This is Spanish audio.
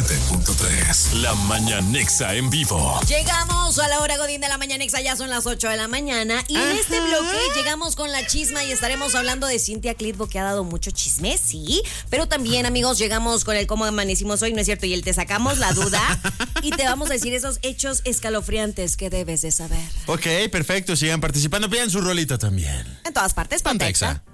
97.3. La Mañanexa en vivo. Llegamos a la hora godín de la Mañanexa, ya son las 8 de la mañana. Y en este bloque llegamos con la chisma y estaremos hablando de Cintia Clitbo, que ha dado mucho chisme, sí. Pero también, amigos, llegamos con el cómo amanecimos hoy, ¿no es cierto? Y te sacamos la duda y te vamos a decir esos hechos escalofriantes que debes de saber. Ok, perfecto. Sigan participando. Pidan su rolita también. En todas partes, Pontexa.